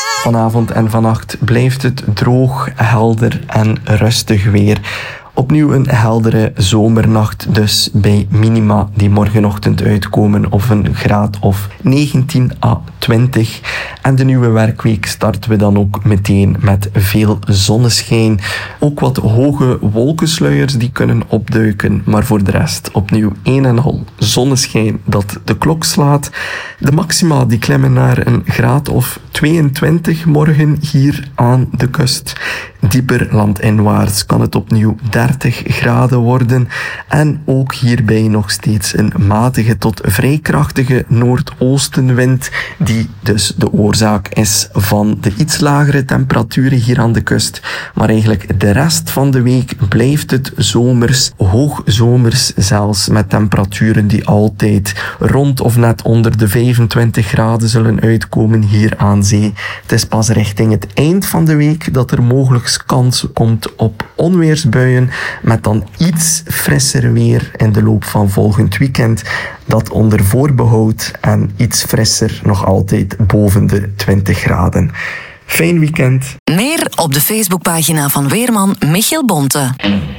Vanavond en vannacht blijft het droog, helder en rustig weer. Opnieuw een heldere zomernacht dus bij minima die morgenochtend uitkomen of een graad of 19 à 20. En de nieuwe werkweek starten we dan ook meteen met veel zonneschijn. Ook wat hoge wolkensluiers die kunnen opduiken, maar voor de rest opnieuw een en al zonneschijn dat de klok slaat. De maxima die klimmen naar een graad of 22 morgen hier aan de kust. Dieper landinwaarts kan het opnieuw 30 graden worden en ook hierbij nog steeds een matige tot vrij krachtige noordoostenwind die dus de oorzaak is van de iets lagere temperaturen hier aan de kust. Maar eigenlijk de rest van de week blijft het zomers, hoogzomers zelfs, met temperaturen die altijd rond of net onder de 25 graden zullen uitkomen hier aan zee. Het is pas richting het eind van de week dat er mogelijk kans komt op onweersbuien, met dan iets frisser weer in de loop van volgend weekend. Dat onder voorbehoud en iets frisser, nog altijd boven de 20 graden. Fijn weekend. Meer op de Facebookpagina van weerman Michiel Bonte.